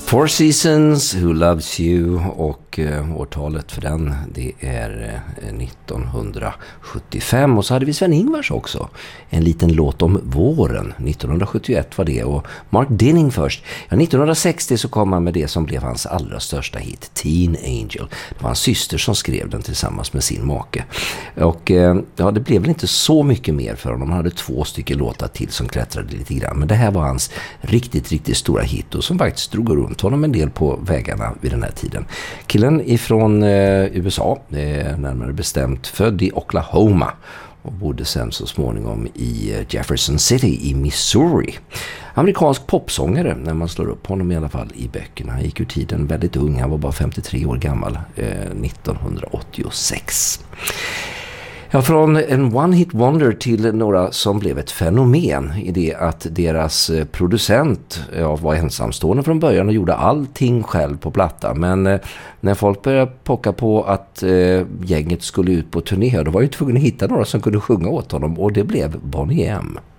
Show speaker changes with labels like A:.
A: Four Seasons, Who Loves You, och årtalet för den, det är 1975. Och så hade vi Sven-Ingvars också, en liten låt om våren. 1971 var det, och Mark Dinning först. Ja, 1960 så kom han med det som blev hans allra största hit, Teen Angel. Det var hans syster som skrev den tillsammans med sin make. Och ja, det blev väl inte så mycket mer för honom. Han hade 2 stycken låtar till som klättrade lite grann. Men det här var hans riktigt stora hit, och som faktiskt drog runt honom en del på vägarna vid den här tiden. Killen ifrån USA, närmare bestämt född i Oklahoma, och bodde sen så småningom i Jefferson City i Missouri. Amerikansk popsångare när man slår upp honom i alla fall i böckerna. Han gick ur tiden väldigt ung, han var bara 53 år gammal 1986. Ja, från en one-hit wonder till några som blev ett fenomen i det att deras producent var ensamstående från början och gjorde allting själv på platta. Men när folk började pocka på att gänget skulle ut på turné, då var ju tvungen att hitta några som kunde sjunga åt honom, och det blev Boney M.